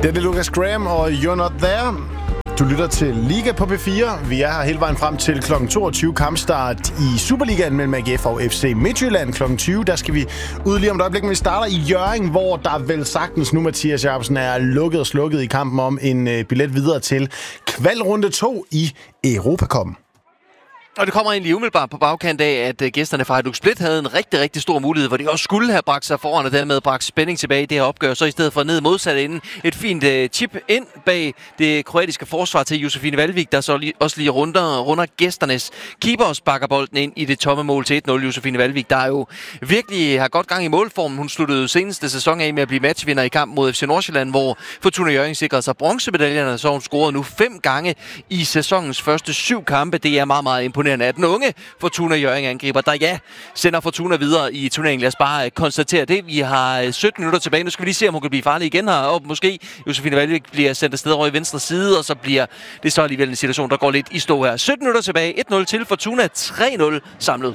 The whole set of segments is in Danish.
Det er Lucas Graham og You're Not There. Du lytter til Liga på P4. Vi er her hele vejen frem til kl. 22 kampstart i Superligaen mellem AGF og FC Midtjylland. Kl. 20, der skal vi ud lige om et øjeblik, men vi starter i Hjørring, hvor der vel sagtens nu, Mathias Jacobsen, er lukket og slukket i kampen om en billet videre til kvalrunde 2 i Europacuppen. Og det kommer egentlig umiddelbart på bagkant af, at gæsterne fra Hajduk Split havde en rigtig, rigtig stor mulighed, hvor de også skulle have bragt sig foran og dermed bragt spænding tilbage i det her opgør. Så i stedet for ned modsat inden et fint chip ind bag det kroatiske forsvar til Josefine Valvik, der så også lige runder gæsternes keeper og sparker bolden ind i det tomme mål til 1-0. Josefine Valvik, der jo virkelig har godt gang i målformen. Hun sluttede seneste sæson af med at blive matchvinder i kamp mod FC Nordsjælland, hvor Fortuna Hjørring sikrede sig bronzemedaljerne, så hun scorede nu 5 gange i sæsonens første 7 kampe. Det er meget, meget imponerende af den unge Fortuna Hjørring angriber, der sender Fortuna videre i turneringen. Lad os bare konstatere det. Vi har 17 minutter tilbage. Nu skal vi lige se, om hun kan blive farlig igen her. Og måske Josefine Valvik bliver sendt afsted over i venstre side, og så bliver det så alligevel en situation, der går lidt i stå her. 17 minutter tilbage. 1-0 til Fortuna. 3-0 samlet.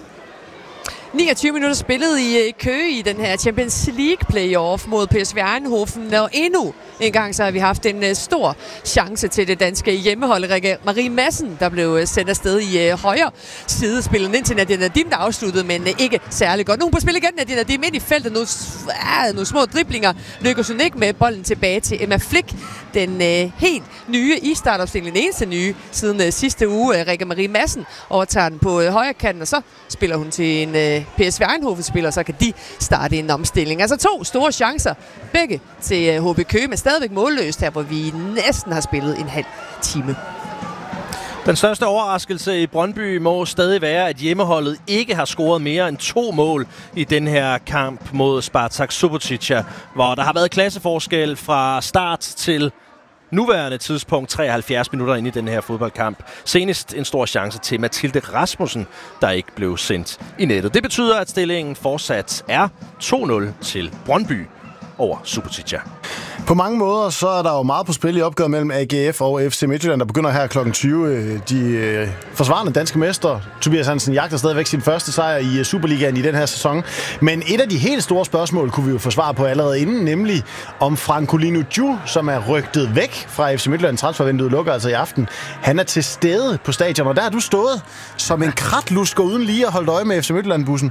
29 minutter spillet i Køge i den her Champions League playoff mod PSV Eindhoven. Og endnu en gang så har vi haft en stor chance til det danske hjemmehold. Rikke Marie Madsen, der blev sendt afsted i højre side. Spillet ind til Nadia Nadim, der afsluttede, men ikke særlig godt. Nu er hun på spil igen, Nadia Nadim ind i feltet. Nogle små driblinger. Lykkes hun ikke med bolden tilbage til Emma Flick. Den helt nye i startopstillingen. Den eneste nye siden sidste uge. Rikke Marie Madsen overtager den på højre kanten, og så spiller hun til en PSV Eindhoven-spiller, så kan de starte en omstilling. Altså 2 store chancer, begge til HB Køge, men stadigvæk målløst her, hvor vi næsten har spillet en halv time. Den største overraskelse i Brøndby må stadig være, at hjemmeholdet ikke har scoret mere end 2 mål i den her kamp mod Spartak Subotica, hvor der har været klasseforskel fra start til nuværende tidspunkt 73 minutter inde i den her fodboldkamp. Senest en stor chance til Mathilde Rasmussen, der ikke blev sendt i nettet. Det betyder, at stillingen fortsat er 2-0 til Brøndby over Subotica. På mange måder så er der jo meget på spil i opgøret mellem AGF og FC Midtjylland, der begynder her kl. 20. De forsvarende danske mestre, Tobias Hansen, jagter stadigvæk sin første sejr i Superligaen i den her sæson. Men et af de helt store spørgsmål kunne vi jo få svar på allerede inden, nemlig om Francolino Dju, som er rygtet væk fra FC Midtjylland. Transfervinduet lukker altså i aften. Han er til stede på stadion, og der er du stået som en kratlusker uden lige at holde øje med FC Midtjylland-bussen.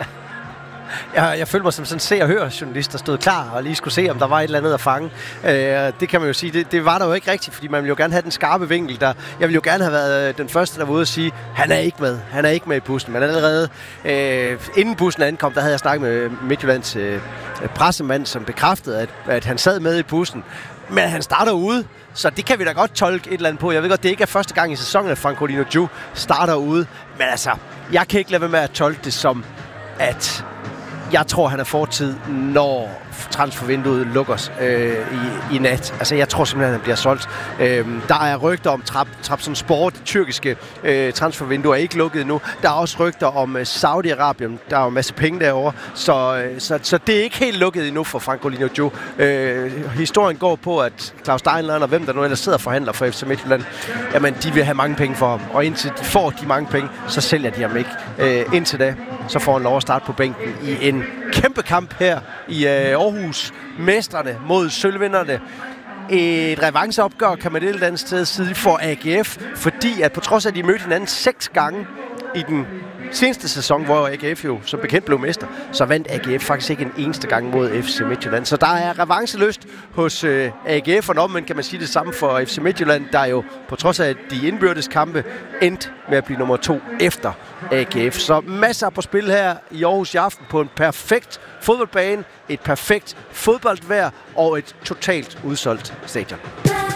Jeg følte mig som sådan en se- og hør-journalist, der stod klar og lige skulle se, om der var et eller andet at fange. Det kan man jo sige, det var der jo ikke rigtigt, fordi man ville jo gerne have den skarpe vinkel. Jeg ville jo gerne have været den første, der var ude og sige, han er ikke med i bussen. Men allerede inden bussen ankom, der havde jeg snakket med Midtjyllands pressemand, som bekræftede, at han sad med i bussen. Men han starter ude, så det kan vi da godt tolke et eller andet på. Jeg ved godt, det ikke er første gang i sæsonen, at Francolino Dju starter ude. Men altså, jeg kan ikke lade være med at tolke det som, at jeg tror, han er fortid, når transfervinduet lukkes i nat. Altså, jeg tror simpelthen, han bliver solgt. Der er rygter om Trabzonspor, det tyrkiske transfervindue er ikke lukket endnu. Der er også rygter om Saudi-Arabien. Der er jo en masse penge derovre. Så det er ikke helt lukket endnu for Francolino Dju. Historien går på, at Claus Steinlein og hvem der nu ellers sidder og forhandler for FC Midtjylland, jamen, de vil have mange penge for ham. Og indtil de får de mange penge, så sælger de ham ikke. Indtil da, så får han lov at starte på bænken i en kæmpe kamp her i Aarhus. Mestrene mod sølvvinderne. Et revanceopgør kan man et eller andet sted sige for AGF, fordi at på trods af, at de mødte hinanden 6 gange i den seneste sæson, hvor AGF jo som bekendt blev mester, så vandt AGF faktisk ikke en eneste gang mod FC Midtjylland. Så der er revanceløst hos AGF, og omvendt kan man sige det samme for FC Midtjylland, der jo på trods af de indbyrdes kampe endte med at blive nummer 2 efter AGF. Så masser på spil her i Aarhus i aften på en perfekt fodboldbane, et perfekt fodboldvejr og et totalt udsolgt stadion.